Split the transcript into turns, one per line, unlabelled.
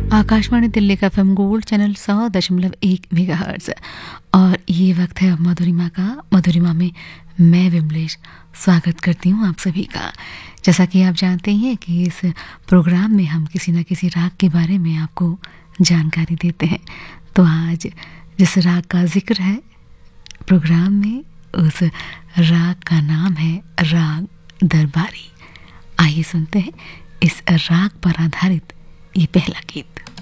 आकाशवाणी दिल्ली का FM gold channel 100.1 megahertz. और ये वक्त है अब मधुरिमा का। मधुरिमा में मैं विमलेश स्वागत करती हूँ आप सभी का। जैसा कि आप जानते हैं कि इस प्रोग्राम में हम किसी न किसी राग के बारे में आपको जानकारी देते हैं। तो आज जिस राग का जिक्र है प्रोग्राम में, उस राग का नाम है राग दरबारी। आइए सुनते हैं इस राग पर आधारित ये पहला गीत।